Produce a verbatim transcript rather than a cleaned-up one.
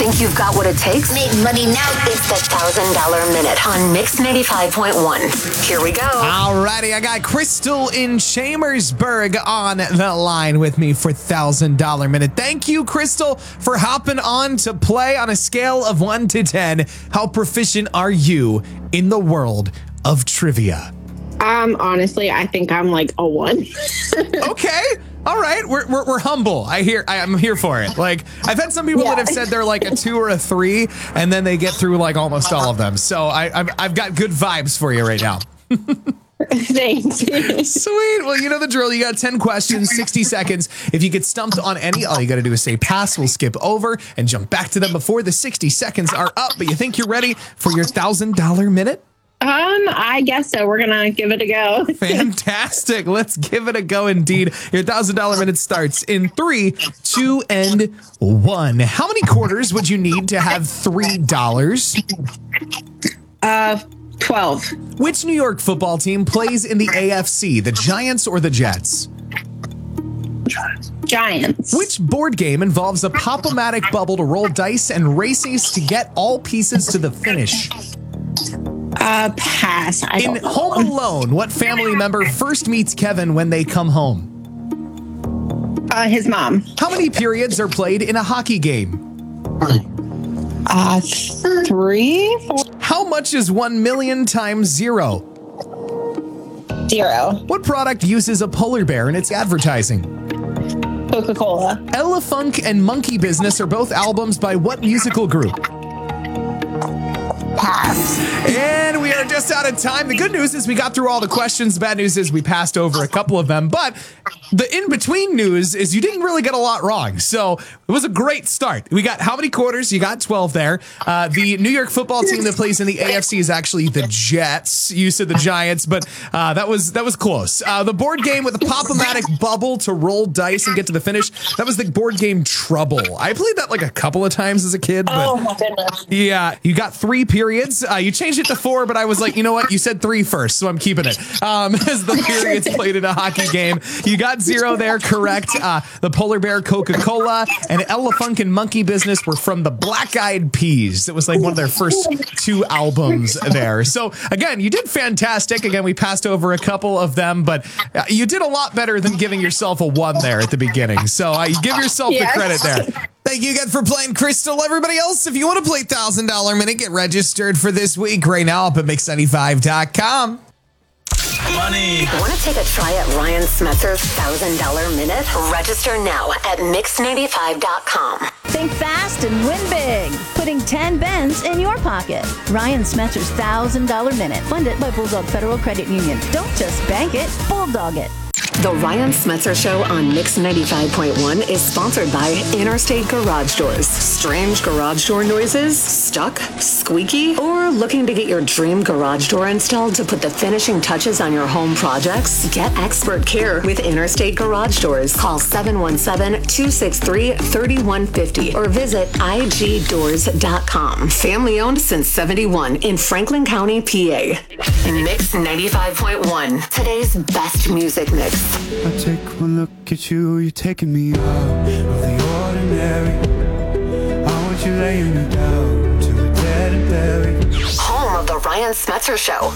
Think you've got what it takes? Make money now. It's the one thousand dollars Minute on Mix ninety-five point one. Here we go. Alrighty, I got Crystal in Chambersburg on the line with me for one thousand dollars Minute. Thank you, Crystal, for hopping on to play. On a scale of one to ten, how proficient are you in the world of trivia? Um, honestly, I think I'm like a one. Okay. All right. We're, we're, we're humble. I hear, I, I'm here for it. Like, I've had some people Yeah. that have said they're like a two or a three, and then they get through like almost all of them. So I, I've, I've got good vibes for you right now. Thanks. Sweet. Well, you know the drill. You got ten questions, sixty seconds. If you get stumped on any, all you got to do is say pass. We'll skip over and jump back to them before the sixty seconds are up. But you think you're ready for your one thousand dollars Minute? Um, I guess so. We're gonna give it a go. Fantastic. Let's give it a go indeed. Your one thousand dollars Minute starts in three, two, and one. How many quarters would you need to have three dollars? Uh, twelve. Which New York football team plays in the A F C, the Giants or the Jets? Giants. Which board game involves a pop-o-matic bubble to roll dice and races to get all pieces to the finish? Uh, pass. I In don't know. Home Alone, what family member first meets Kevin when they come home? Uh, his mom. How many periods are played in a hockey game? Uh, three, four, How much is one million times zero? zero. What product uses a polar bear in its advertising? Coca-Cola. Ella Funk and Monkey Business are both albums by what musical group? Pass. And we are just out of time. The good news is we got through all the questions. The bad news is we passed over a couple of them. But the in-between news is you didn't really get a lot wrong. So it was a great start. We got how many quarters? You got twelve there. Uh, the New York football team that plays in the A F C is actually the Jets. You said the Giants, but uh, that was that was close. Uh, the board game with a pop-o-matic bubble to roll dice and get to the finish, that was the board game Trouble. I played that like a couple of times as a kid. But Oh my goodness. yeah, you got three periods. Uh, you changed it to four, but I was like, you know what? You said three first, so I'm keeping it. Um, as the periods played in a hockey game. You got zero there, correct. Uh, the polar bear, Coca-Cola, and Ella Funk and Monkey Business were from the Black Eyed Peas. It was like one of their first two albums there. So again, you did fantastic. Again, we passed over a couple of them, but uh, you did a lot better than giving yourself a one there at the beginning. So uh, you give yourself Yes. the credit there. Thank you again for playing, Crystal. Everybody else, if you want to play one thousand dollars Minute, get registered for this week right now up at mix ninety-five dot com. Money. Want to take a try at Ryan Smetzer's one thousand dollars Minute? Register now at mix ninety-five dot com. Think fast and win big. Putting ten bends in your pocket. Ryan Smetzer's one thousand dollars Minute. Funded by Bulldog Federal Credit Union. Don't just bank it, bulldog it. The Ryan Smetzer Show on Mix ninety-five point one is sponsored by Interstate Garage Doors. Strange garage door noises? Stuck? Squeaky? Or looking to get your dream garage door installed to put the finishing touches on your home projects? Get expert care with Interstate Garage Doors. Call seven one seven, two six three, three one five zero or visit I G doors dot com. Family owned since seventy-one in Franklin County, P A. Mix ninety-five point one. Today's best music mix. I take one look at you, you're taking me out of the ordinary. I want you laying me down to a dead and buried. Home of the Ryan Smetzer Show.